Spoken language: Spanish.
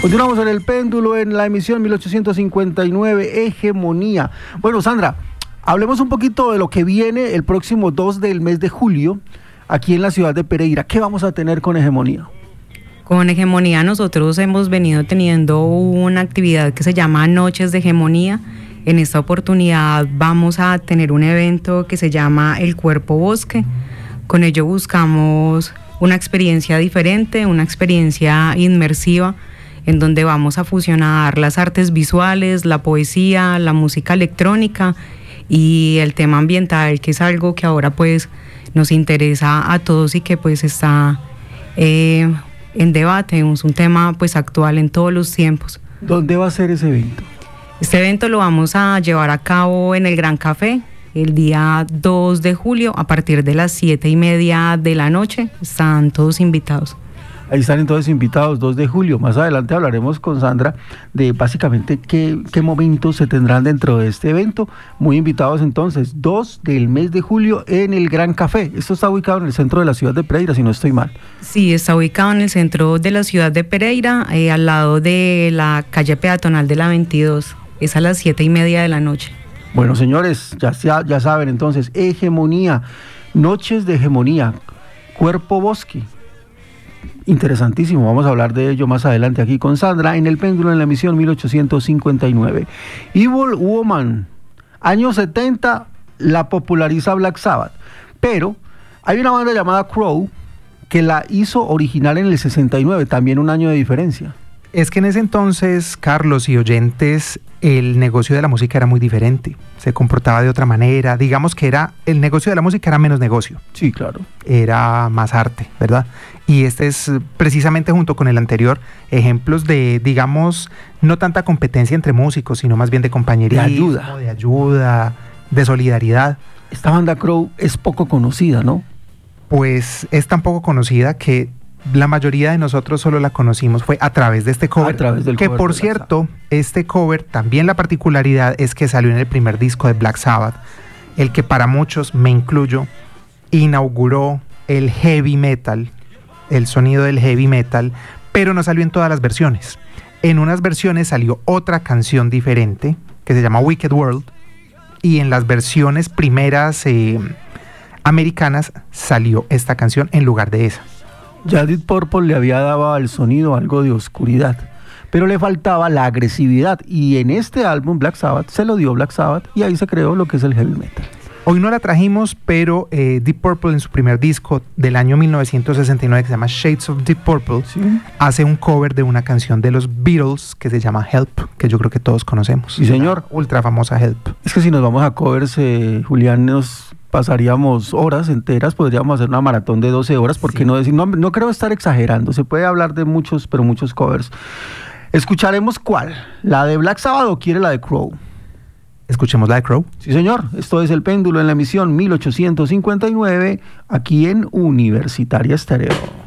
Continuamos en El Péndulo en la emisión 1859, Hegemonía. Bueno, Sandra, hablemos un poquito de lo que viene el próximo 2 del mes de julio aquí en la ciudad de Pereira. ¿Qué vamos a tener con Hegemonía? Con Hegemonía nosotros hemos venido teniendo una actividad que se llama Noches de Hegemonía. En esta oportunidad vamos a tener un evento que se llama El Cuerpo Bosque. Con ello buscamos una experiencia diferente, una experiencia inmersiva, en donde vamos a fusionar las artes visuales, la poesía, la música electrónica y el tema ambiental, que es algo que ahora pues nos interesa a todos y que pues está en debate, es un tema pues actual en todos los tiempos. ¿Dónde va a ser ese evento? Este evento lo vamos a llevar a cabo en el Gran Café el día 2 de julio a partir de las 7:30 de la noche. Están todos invitados. Ahí están entonces invitados, 2 de julio. Más adelante hablaremos con Sandra de básicamente qué momentos se tendrán dentro de este evento. Muy invitados entonces, 2 del mes de julio en el Gran Café. Esto está ubicado en el centro de la ciudad de Pereira, si no estoy mal. Sí, está ubicado en el centro de la ciudad de Pereira, al lado de la calle peatonal de la 22. Es a las 7:30 de la noche. Bueno, señores, ya saben entonces, Hegemonía, Noches de Hegemonía, Cuerpo Bosque. Interesantísimo, vamos a hablar de ello más adelante aquí con Sandra en El Péndulo en la emisión 1859. Evil Woman, años 70, la populariza Black Sabbath, pero hay una banda llamada Crow que la hizo original en el 69, también un año de diferencia. Es que en ese entonces, Carlos y oyentes, el negocio de la música era muy diferente, se comportaba de otra manera, digamos que el negocio de la música era menos negocio. Sí, claro. Era más arte, ¿verdad? Y este es precisamente junto con el anterior, ejemplos de, digamos, no tanta competencia entre músicos, sino más bien de compañerismo, de ayuda, de solidaridad. Esta banda Crow es poco conocida, ¿no? Pues es tan poco conocida que la mayoría de nosotros solo la conocimos fue a través de este cover, a través del que cover por cierto, este cover también la particularidad es que salió en el primer disco de Black Sabbath, el que para muchos, me incluyo, inauguró el heavy metal, el sonido del heavy metal, pero no salió en todas las versiones. En unas versiones salió otra canción diferente que se llama Wicked World, y en las versiones primeras americanas salió esta canción en lugar de esa. Ya Deep Purple le había dado al sonido algo de oscuridad, pero le faltaba la agresividad, y en este álbum Black Sabbath se lo dio Black Sabbath y ahí se creó lo que es el heavy metal. Hoy no la trajimos, pero Deep Purple en su primer disco del año 1969 que se llama Shades of Deep Purple, ¿sí?, hace un cover de una canción de los Beatles que se llama Help, que yo creo que todos conocemos. Sí, señor. Ultra famosa Help. Es que si nos vamos a covers, Julián, nos pasaríamos horas enteras, podríamos hacer una maratón de 12 horas, ¿por qué sí no decir? No creo estar exagerando, se puede hablar de muchos, pero muchos covers. ¿Escucharemos cuál? ¿La de Black Sabbath o quiere la de Crow? Escuchemos la de Crow. Sí, señor. Esto es El Péndulo en la emisión 1859, aquí en Universitaria Estéreo.